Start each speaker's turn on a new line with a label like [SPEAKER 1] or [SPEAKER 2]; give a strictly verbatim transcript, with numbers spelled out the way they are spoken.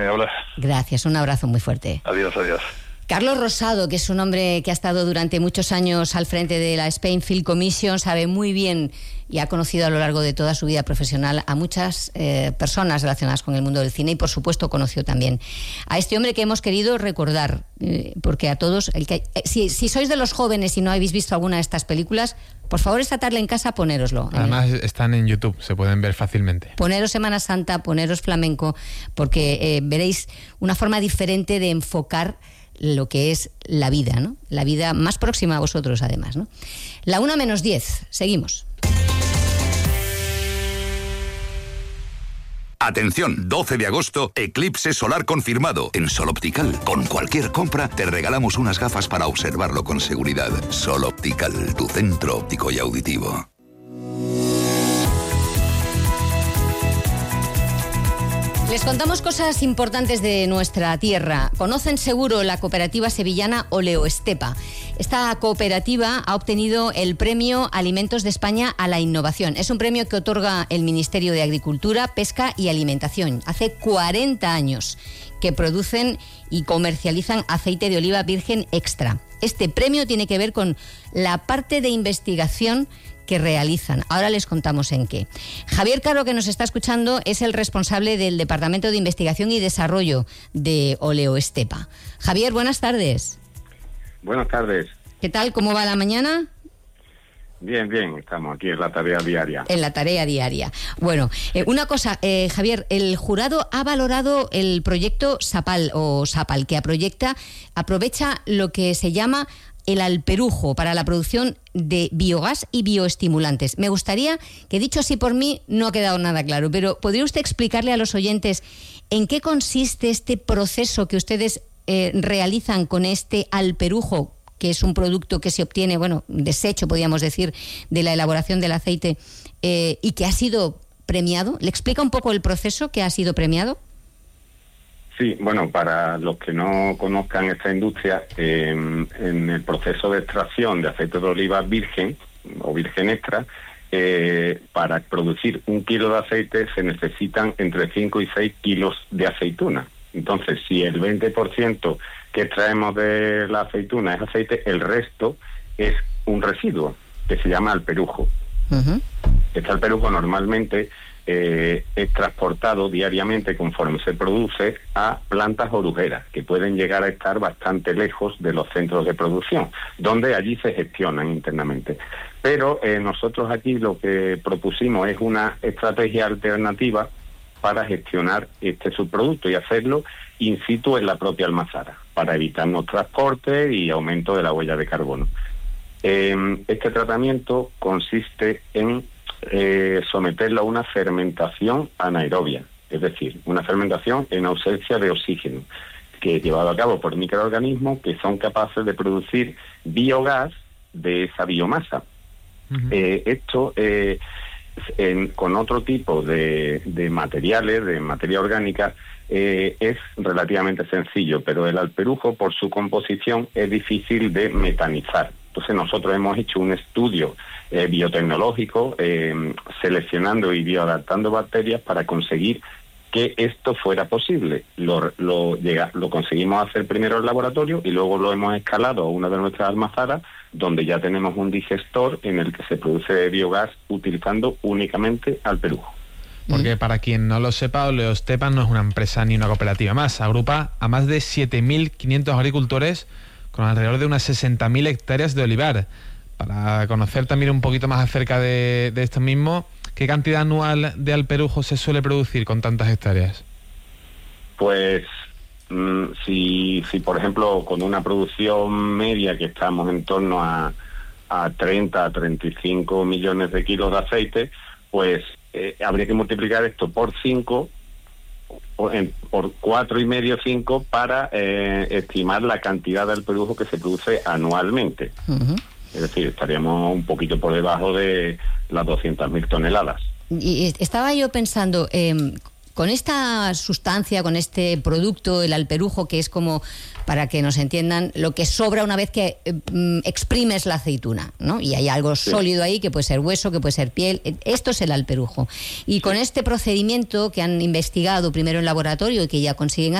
[SPEAKER 1] Me habla.
[SPEAKER 2] Gracias, un abrazo muy fuerte.
[SPEAKER 1] Adiós, adiós.
[SPEAKER 2] Carlos Rosado, que es un hombre que ha estado durante muchos años al frente de la Spain Film Commission, sabe muy bien y ha conocido a lo largo de toda su vida profesional a muchas eh, personas relacionadas con el mundo del cine y, por supuesto, conoció también a este hombre que hemos querido recordar, eh, porque a todos, el que, eh, si, si sois de los jóvenes y no habéis visto alguna de estas películas, por favor, esta tarde en casa ponéroslo.
[SPEAKER 3] Además,
[SPEAKER 2] el,
[SPEAKER 3] están en YouTube, se pueden ver fácilmente.
[SPEAKER 2] Poneros Semana Santa, poneros flamenco, porque eh, veréis una forma diferente de enfocar lo que es la vida, ¿no? La vida más próxima a vosotros, además, ¿no? La una menos diez, seguimos.
[SPEAKER 4] Atención, doce de agosto, eclipse solar confirmado. En Sol Optical, con cualquier compra, te regalamos unas gafas para observarlo con seguridad. Sol Optical, tu centro óptico y auditivo.
[SPEAKER 2] Les contamos cosas importantes de nuestra tierra. Conocen seguro la cooperativa sevillana Oleoestepa. Esta cooperativa ha obtenido el premio Alimentos de España a la Innovación. Es un premio que otorga el Ministerio de Agricultura, Pesca y Alimentación. Hace cuarenta años que producen y comercializan aceite de oliva virgen extra. Este premio tiene que ver con la parte de investigación que realizan. Ahora les contamos en qué. Javier Caro, que nos está escuchando, es el responsable del Departamento de Investigación y Desarrollo de Oleoestepa. Javier, buenas tardes.
[SPEAKER 5] Buenas tardes.
[SPEAKER 2] ¿Qué tal? ¿Cómo va la mañana?
[SPEAKER 5] Bien, bien, estamos aquí en la tarea diaria.
[SPEAKER 2] En la tarea diaria. Bueno, eh, una cosa, eh, Javier, el jurado ha valorado el proyecto SAPAL o SAPAL, que proyecta, aprovecha lo que se llama el alperujo para la producción de biogás y bioestimulantes. Me gustaría, que dicho así por mí, no ha quedado nada claro, pero ¿podría usted explicarle a los oyentes en qué consiste este proceso que ustedes eh, realizan con este alperujo, que es un producto que se obtiene, bueno, desecho, podríamos decir, de la elaboración del aceite eh, y que ha sido premiado? ¿Le explica un poco el proceso que ha sido premiado?
[SPEAKER 5] Sí, bueno, para los que no conozcan esta industria, eh, en el proceso de extracción de aceite de oliva virgen o virgen extra, eh, para producir un kilo de aceite se necesitan entre cinco y seis kilos de aceituna. Entonces, si el veinte por ciento que extraemos de la aceituna es aceite, el resto es un residuo que se llama alperujo. Uh-huh. Este alperujo normalmente eh, es transportado diariamente conforme se produce a plantas orujeras, que pueden llegar a estar bastante lejos de los centros de producción, donde allí se gestionan internamente. Pero eh, nosotros aquí lo que propusimos es una estrategia alternativa para gestionar este subproducto y hacerlo in situ en la propia almazara, para evitarnos transporte y aumento de la huella de carbono. Eh, este tratamiento consiste en eh, someterlo a una fermentación anaerobia, es decir, una fermentación en ausencia de oxígeno, que es llevado a cabo por microorganismos que son capaces de producir biogás de esa biomasa. Uh-huh. Eh, esto eh, en, con otro tipo de, de materiales, de materia orgánica, eh, es relativamente sencillo, pero el alperujo, por su composición, es difícil de metanizar. Entonces nosotros hemos hecho un estudio eh, biotecnológico eh, seleccionando y bioadaptando bacterias para conseguir que esto fuera posible. Lo, lo, llega, lo conseguimos hacer primero en el laboratorio y luego lo hemos escalado a una de nuestras almazaras, donde ya tenemos un digestor en el que se produce biogás utilizando únicamente alperujo.
[SPEAKER 3] Porque para quien no lo sepa, Oleoestepa no es una empresa ni una cooperativa más. Agrupa a más de siete mil quinientos agricultores con alrededor de unas sesenta mil hectáreas de olivar. Para conocer también un poquito más acerca de, de esto mismo, ¿qué cantidad anual de alperujo se suele producir con tantas hectáreas?
[SPEAKER 5] Pues mmm, si, si por ejemplo con una producción media que estamos en torno a, a treinta a treinta y cinco millones de kilos de aceite, pues eh, habría que multiplicar esto por cinco, por, en, por cuatro y medio, cinco, para eh, estimar la cantidad de alperujo que se produce anualmente. Uh-huh. Es decir, estaríamos un poquito por debajo de las doscientas mil toneladas.
[SPEAKER 2] Y estaba yo pensando, eh, con esta sustancia, con este producto, el alperujo, que es como, para que nos entiendan, lo que sobra una vez que eh, exprimes la aceituna, ¿no? Y hay algo sí. sólido ahí, que puede ser hueso, que puede ser piel. Esto es el alperujo. Y con este procedimiento que han investigado primero en laboratorio y que ya consiguen